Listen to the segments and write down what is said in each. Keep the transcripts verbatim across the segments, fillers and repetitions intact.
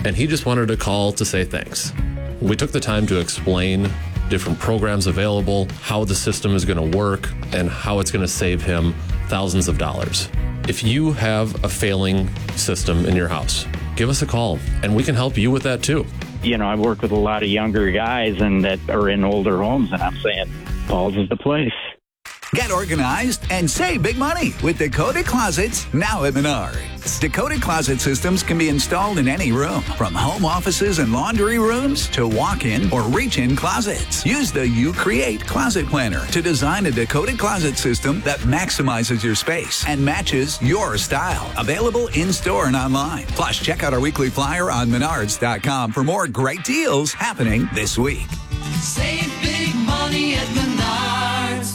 and he just wanted to call to say thanks. We took the time to explain different programs available, how the system is going to work, and how it's going to save him thousands of dollars. If you have a failing system in your house, give us a call, and we can help you with that too. You know, I work with a lot of younger guys and that are in older homes, and I'm saying Paul's is the place. Get organized and save big money with Dakota Closets, now at Menards. Dakota Closet systems can be installed in any room, from home offices and laundry rooms to walk-in or reach-in closets. Use the You Create Closet Planner to design a Dakota Closet system that maximizes your space and matches your style. Available in-store and online. Plus, check out our weekly flyer on menards dot com for more great deals happening this week. Save big money at Menards.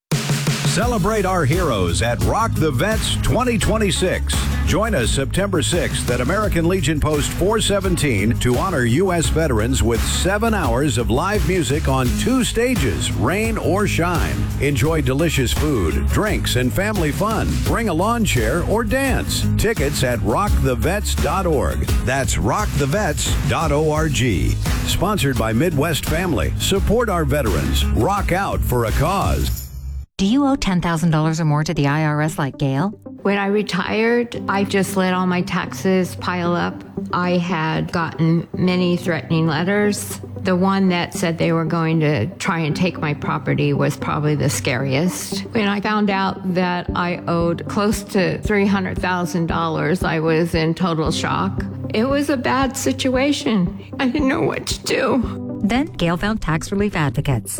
Celebrate our heroes at Rock the Vets twenty twenty-six. Join us September sixth at American Legion Post four seventeen to honor U S veterans with seven hours of live music on two stages, rain or shine. Enjoy delicious food, drinks, and family fun. Bring a lawn chair or dance. Tickets at rock the vets dot org. That's rock the vets dot org. Sponsored by Midwest Family. Support our veterans. Rock out for a cause. Do you owe ten thousand dollars or more to the I R S like Gail? When I retired, I just let all my taxes pile up. I had gotten many threatening letters. The one that said they were going to try and take my property was probably the scariest. When I found out that I owed close to three hundred thousand dollars, I was in total shock. It was a bad situation. I didn't know what to do. Then Gail found tax relief advocates.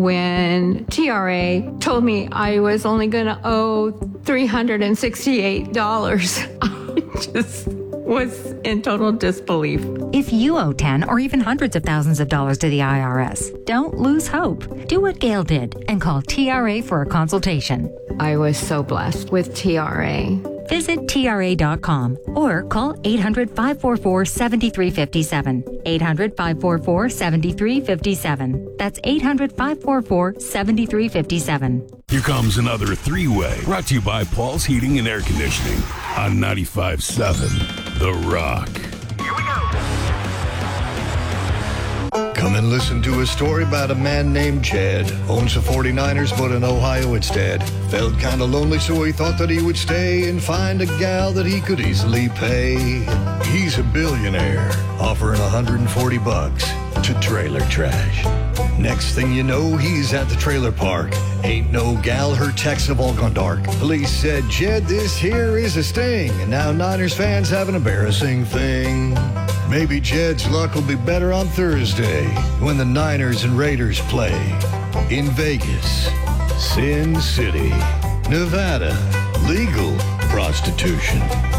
When T R A told me I was only going to owe three hundred sixty-eight dollars, I just was in total disbelief. If you owe ten or even hundreds of thousands of dollars to the I R S, don't lose hope. Do what Gail did and call T R A for a consultation. I was so blessed with T R A. Visit T R A dot com or call eight hundred, five four four, seven three five seven. eight hundred, five four four, seven three five seven. That's eight hundred, five four four, seven three five seven. Here comes another three-way, brought to you by Paul's Heating and Air Conditioning on ninety-five point seven The Rock. Here we go. Come and listen to a story about a man named Chad. Owns the forty-niners, but in Ohio instead. Felt kind of lonely, so he thought that he would stay and find a gal that he could easily pay. He's a billionaire, offering one hundred forty bucks to trailer trash. Next thing you know, he's at the trailer park. Ain't no gal, her texts have all gone dark. Police said, Jed, this here is a sting. And now Niners fans have an embarrassing thing. Maybe Jed's luck will be better on Thursday when the Niners and Raiders play in Vegas, Sin City, Nevada. Legal prostitution.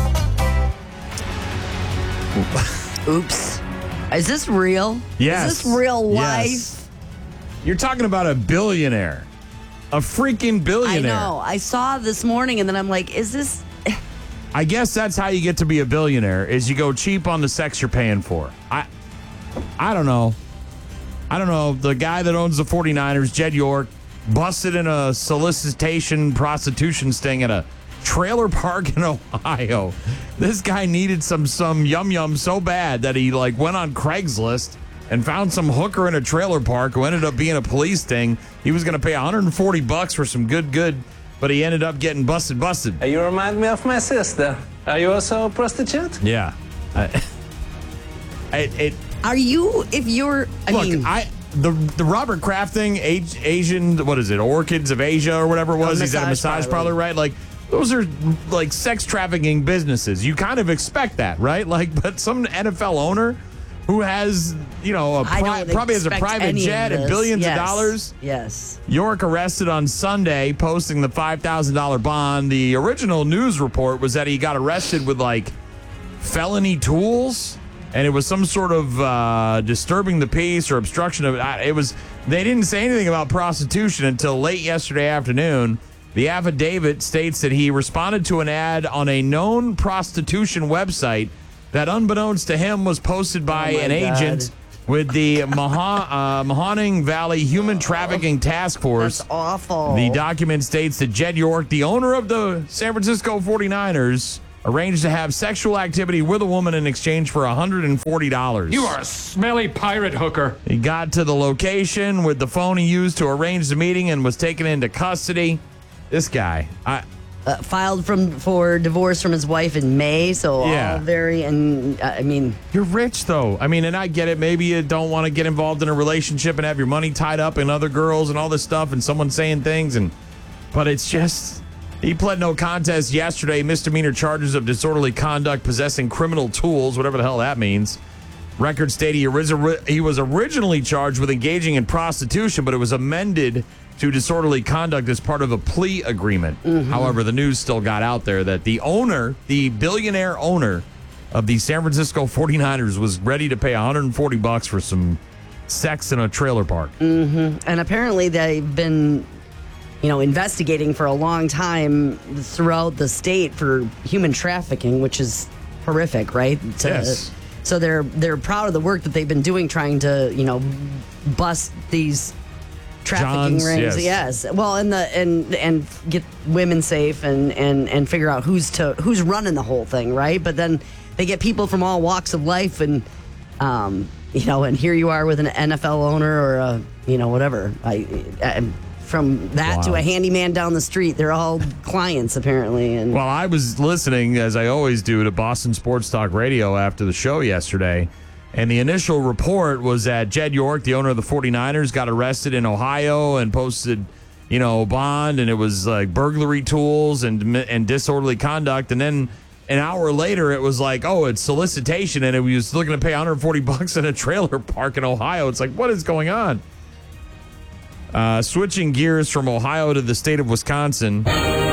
Oops. Is this real? Yes. Is this real life? Yes. You're talking about a billionaire. A freaking billionaire. I know. I saw this morning and then I'm like, is this... I guess that's how you get to be a billionaire, is you go cheap on the sex you're paying for. I I don't know. I don't know. The guy that owns the forty-niners, Jed York, busted in a solicitation prostitution sting at a trailer park in Ohio. This guy needed some some yum yum so bad that he like went on Craigslist and found some hooker in a trailer park who ended up being a police sting. He was going to pay one hundred forty bucks for some good good, but he ended up getting busted busted. You remind me of my sister. Are you also a prostitute? Yeah. I, it, it Are you, if you're, I look, mean... I the the Robert Kraft thing, Asian, what is it, Orchids of Asia or whatever it was, he's at a massage parlor, right? Like, those are like sex trafficking businesses. You kind of expect that, right? Like, but some N F L owner who has, you know, a pri- probably has a private jet and billions yes. of dollars. Yes. York arrested on Sunday, posting the five thousand dollars bond. The original news report was that he got arrested with like felony tools, and it was some sort of uh, disturbing the peace or obstruction of it. It was. They didn't say anything about prostitution until late yesterday afternoon. The affidavit states that he responded to an ad on a known prostitution website that, unbeknownst to him, was posted by oh an God. agent with the Maha, uh, Mahoning Valley Human Trafficking Task Force. That's awful. The document states that Jed York, the owner of the San Francisco forty-niners, arranged to have sexual activity with a woman in exchange for one hundred forty dollars. You are a smelly pirate hooker. He got to the location with the phone he used to arrange the meeting and was taken into custody. This guy, I... Uh, filed from for divorce from his wife in May, so Yeah. all very, and uh, I mean... You're rich, though. I mean, and I get it. Maybe you don't want to get involved in a relationship and have your money tied up in other girls and all this stuff and someone saying things, and but it's just... He pled no contest yesterday, misdemeanor charges of disorderly conduct, possessing criminal tools, whatever the hell that means. Records state he, orig- he was originally charged with engaging in prostitution, but it was amended to disorderly conduct as part of a plea agreement. Mm-hmm. However, the news still got out there that the owner, the billionaire owner of the San Francisco forty-niners, was ready to pay one hundred forty bucks for some sex in a trailer park. Mm-hmm. And apparently they've been, you know, investigating for a long time throughout the state for human trafficking, which is horrific, right? To, Yes. So they're they're proud of the work that they've been doing, trying to, you know, bust these trafficking Johns, rings. yes. Yes. Well, and the and and get women safe and and and figure out who's to who's running the whole thing, right? But then they get people from all walks of life, and um, you know, and here you are with an N F L owner or a, you know, whatever. I, I from that Wow. to a handyman down the street, they're all clients apparently. And Well, I was listening, as I always do, to Boston Sports Talk Radio after the show yesterday, and the initial report was that Jed York, the owner of the forty-niners, got arrested in Ohio and posted, you know, bond, and it was like burglary tools and and disorderly conduct, and then an hour later it was like, oh, it's solicitation, and it was looking to pay one hundred forty bucks in a trailer park in Ohio. It's like, what is going on? Uh, switching gears from Ohio to the state of Wisconsin.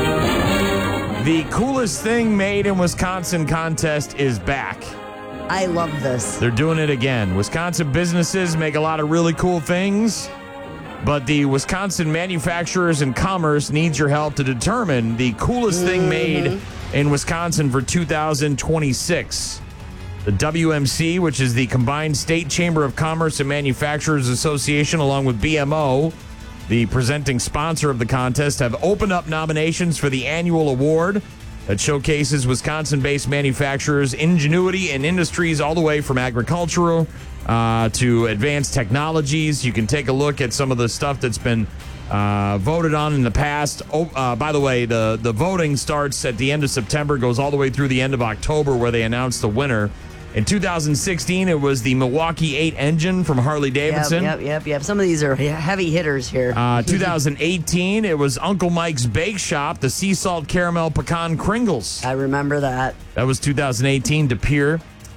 The coolest thing made in Wisconsin contest is back. I love this. They're doing it again. Wisconsin businesses make a lot of really cool things, but the Wisconsin Manufacturers and Commerce needs your help to determine the coolest thing made in Wisconsin for two thousand twenty-six. The W M C, which is the Combined State Chamber of Commerce and Manufacturers Association, along with B M O, the presenting sponsor of the contest, have opened up nominations for the annual award that showcases Wisconsin-based manufacturers' ingenuity in industries all the way from agricultural uh, to advanced technologies. You can take a look at some of the stuff that's been uh, voted on in the past. Oh, uh, by the way, the, the voting starts at the end of September, goes all the way through the end of October, where they announce the winner. In two thousand sixteen, it was the Milwaukee eight engine from Harley Davidson. Yep, yep, yep, yep. Some of these are heavy hitters here. Uh, two thousand eighteen, it was Uncle Mike's Bake Shop, the Sea Salt Caramel Pecan Kringles. I remember that. That was two thousand eighteen, De Pere.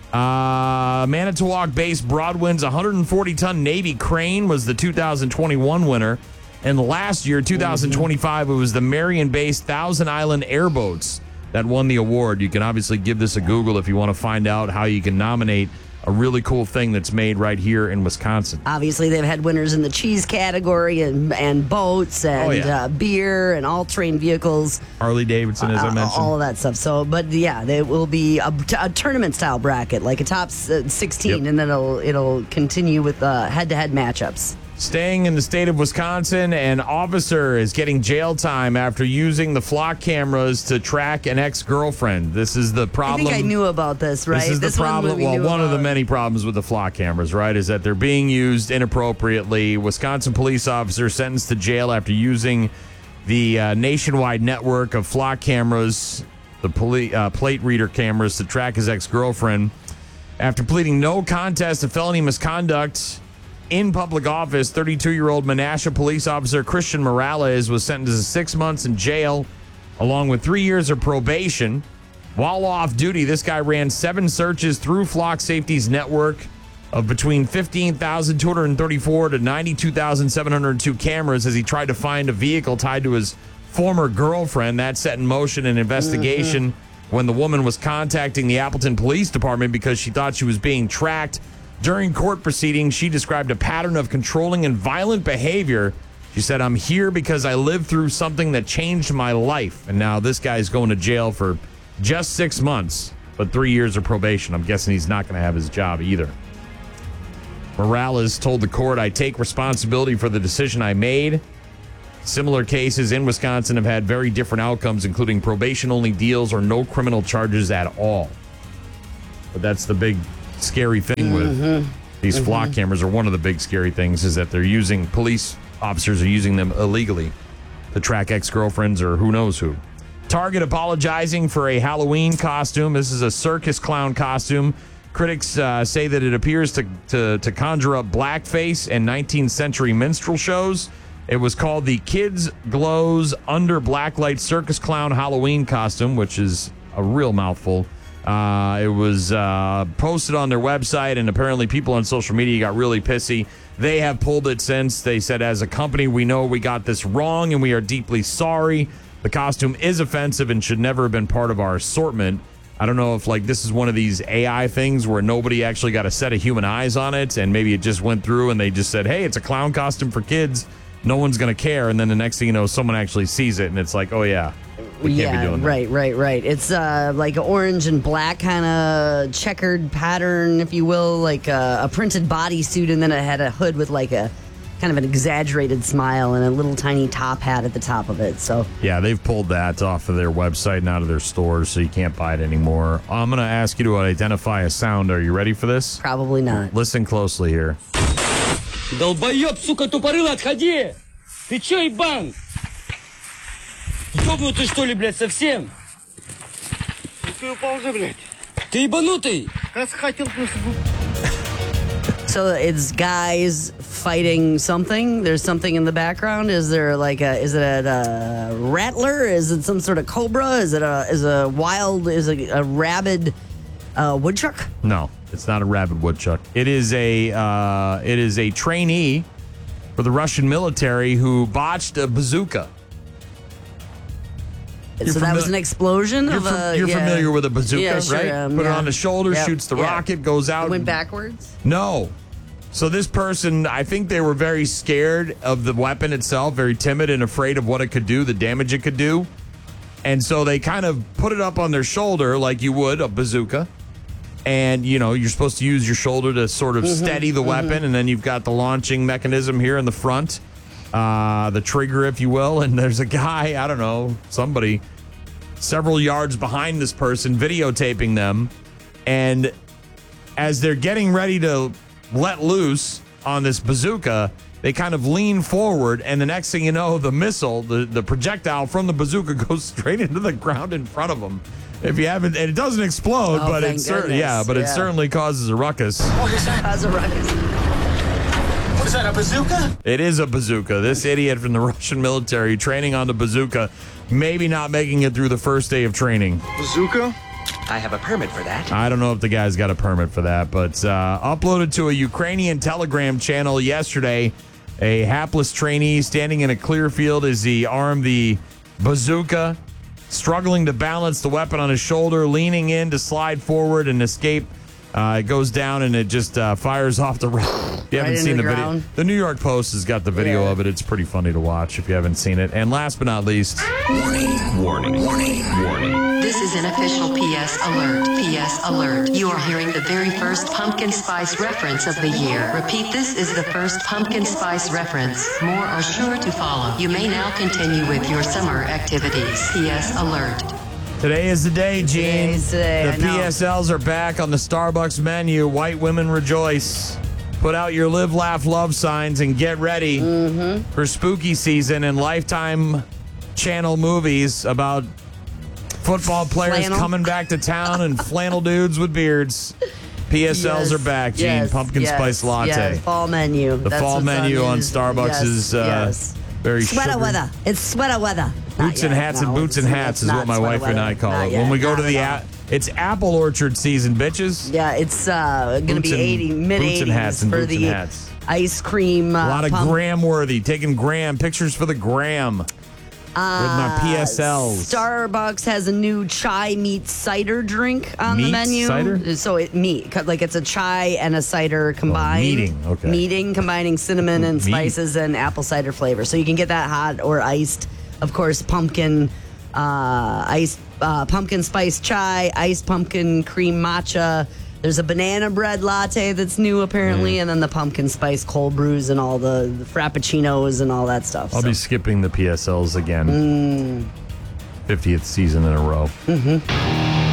Uh, Manitowoc-based Broadwind's one hundred forty ton Navy crane was the two thousand twenty-one winner. And last year, two thousand twenty-five, it was the Marion-based Thousand Island Airboats that won the award. You can obviously give this a Google if you want to find out how you can nominate a really cool thing that's made right here in Wisconsin. Obviously, they've had winners in the cheese category and and boats and Oh, yeah. uh, beer and all-terrain vehicles. Harley Davidson, as I Uh, mentioned. all of that stuff. So, but yeah, there will be a, a tournament-style bracket, like a top s- uh, sixteen, Yep. and then it'll it'll continue with uh, head-to-head matchups. Staying in the state of Wisconsin, an officer is getting jail time after using the flock cameras to track an ex-girlfriend. This is the problem. I think I knew about this, right? This is the problem. One we Well, knew one of the about. many problems with the flock cameras, right, is that they're being used inappropriately. Wisconsin police officer sentenced to jail after using the uh, nationwide network of flock cameras, the poli- uh, plate reader cameras, to track his ex-girlfriend. After pleading no contest to felony misconduct in public office, thirty-two-year-old Menasha police officer Christian Morales was sentenced to six months in jail, along with three years of probation. While off duty, this guy ran seven searches through Flock Safety's network of between fifteen thousand two hundred thirty-four to ninety-two thousand seven hundred two cameras as he tried to find a vehicle tied to his former girlfriend. That set in motion an investigation mm-hmm. when the woman was contacting the Appleton Police Department because she thought she was being tracked. During court proceedings, she described a pattern of controlling and violent behavior. She said, "I'm here because I lived through something that changed my life." And now this guy's going to jail for just six months, but three years of probation. I'm guessing he's not going to have his job either. Morales told the court, "I take responsibility for the decision I made." Similar cases in Wisconsin have had very different outcomes, including probation-only deals or no criminal charges at all. But that's the big scary thing with Mm-hmm. these Mm-hmm. flock cameras, or one of the big scary things is that they're using, police officers are using them illegally to track ex-girlfriends or who knows who. Target apologizing for a Halloween costume. This is a circus clown costume. Critics uh, say that it appears to, to, to conjure up blackface and nineteenth century minstrel shows. It was called the Kids Glows Under Blacklight Circus Clown Halloween costume, which is a real mouthful. Uh, it was uh, posted on their website, and apparently people on social media got really pissy. They have pulled it since. They said, as a company, we know we got this wrong, and we are deeply sorry. The costume is offensive and should never have been part of our assortment. I don't know if like this is one of these A I things where nobody actually got a set of human eyes on it, and maybe it just went through and they just said, hey, it's a clown costume for kids. No one's going to care. And then the next thing you know, someone actually sees it, and it's like, oh, yeah, we can't yeah, be doing that. right, right, right. It's uh, like an orange and black kind of checkered pattern, if you will, like a, a printed bodysuit, and then it had a hood with like a kind of an exaggerated smile and a little tiny top hat at the top of it. So yeah, they've pulled that off of their website and out of their stores, so you can't buy it anymore. I'm going to ask you to identify a sound. Are you ready for this? Probably not. Listen closely here. Долбоеб, сука, тупорылый, отходи! Ты чё, ебан? Ёбнутый, что ли, блядь, совсем? Ты упал же, блядь. Ты ебанутый? Раз хотел просто... So it's guys fighting something. There's something in the background. Is there like a? Is it a, a rattler? Is it some sort of cobra? Is it a? Is a wild? Is a, a rabid uh, woodchuck? No, it's not a rabid woodchuck. It is a. Uh, it is a trainee for the Russian military who botched a bazooka. So You're that fami- was an explosion You're, of fam- a. you're yeah. familiar with a bazooka, Yeah, sure right? am, Put it yeah. on the shoulder, Yep, shoots the yeah. rocket, goes out. It went backwards. No. So this person, I think they were very scared of the weapon itself, very timid and afraid of what it could do, the damage it could do. And so they kind of put it up on their shoulder like you would a bazooka. And, you know, you're supposed to use your shoulder to sort of Mm-hmm, steady the weapon. mm-hmm. And then you've got the launching mechanism here in the front, uh, the trigger, if you will. And there's a guy, I don't know, somebody several yards behind this person videotaping them. And as they're getting ready to let loose on this bazooka, they kind of lean forward, and the next thing you know, the missile, the, the projectile from the bazooka goes straight into the ground in front of them. If you haven't, and it doesn't explode, Oh, but thank it certainly, goodness. yeah, but it Yeah. certainly causes a ruckus. What is that? Cause a ruckus. What is that, a bazooka? It is a bazooka. This idiot from the Russian military training on the bazooka, maybe not making it through the first day of training. Bazooka? I have a permit for that. I don't know if the guy's got a permit for that, but uh, uploaded to a Ukrainian Telegram channel yesterday. A hapless trainee standing in a clear field as he armed the bazooka, struggling to balance the weapon on his shoulder, leaning in to slide forward and escape. Uh, it goes down and it just uh, fires off the. If you Right haven't into seen the the, video, ground. the New York Post has got the video Yeah. of it. It's pretty funny to watch if you haven't seen it. And last but not least, Warning, warning, warning, warning. This is an official P S alert. P S alert. You are hearing the very first pumpkin spice reference of the year. Repeat, this is the first pumpkin spice reference. More are sure to follow. You may now continue with your summer activities. P S alert. today is the day, Gene. Today's today, I The know. P S Ls are back on the Starbucks menu. White women rejoice. Put out your live, laugh, love signs and get ready Mm-hmm. for spooky season and Lifetime channel movies about football players Flannel. coming back to town and flannel dudes with beards. P S Ls Yes, are back, Gene. yes, Pumpkin yes, spice latte. Yes, fall menu. The That's fall what's menu on news. Starbucks Yes, is uh, yes. very Sweater sugar- weather. It's sweater weather. Not Boots and yet, hats no. and boots and It's- hats it's is what not my sweater wife and I weather. call Not it. yet, When we go not to the at all. a- it's apple orchard season, bitches. Yeah, it's uh, going to Boots be and- eighty, mid boots and hats eighties and for boots the and hats. ice cream. Uh, A lot of pump. gram worthy, taking gram pictures for the gram with my P S Ls. Starbucks has a new chai meat cider drink on the Meat menu. cider? So it meat co- like it's a chai and a cider combined. meeting, okay. Meeting combining cinnamon and Meat. spices and apple cider flavor. So you can get that hot or iced. Of course, pumpkin, uh, iced uh, pumpkin spice chai, iced pumpkin cream matcha. There's a banana bread latte that's new apparently, Mm. and then the pumpkin spice cold brews and all the, the frappuccinos and all that stuff. I'll so. be skipping the P S Ls again. Mm. fiftieth season in a row. Mm-hmm.